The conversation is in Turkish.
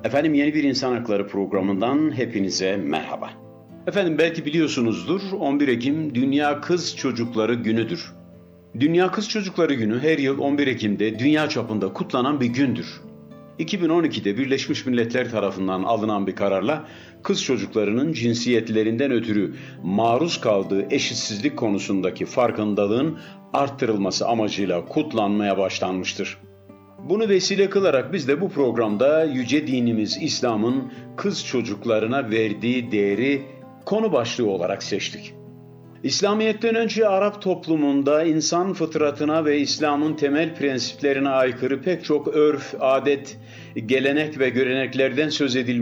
Efendim yeni bir İnsan Hakları programından hepinize merhaba. Efendim belki biliyorsunuzdur 11 Ekim Dünya Kız Çocukları Günü'dür. Dünya Kız Çocukları Günü her yıl 11 Ekim'de dünya çapında kutlanan bir gündür. 2012'de Birleşmiş Milletler tarafından alınan bir kararla kız çocuklarının cinsiyetlerinden ötürü maruz kaldığı eşitsizlik konusundaki farkındalığın arttırılması amacıyla kutlanmaya başlanmıştır. Bunu vesile kılarak biz de bu programda yüce dinimiz İslam'ın kız çocuklarına verdiği değeri konu başlığı olarak seçtik. İslamiyet'ten önce Arap toplumunda insan fıtratına ve İslam'ın temel prensiplerine aykırı pek çok örf, adet, gelenek ve göreneklerden söz edilmektedir.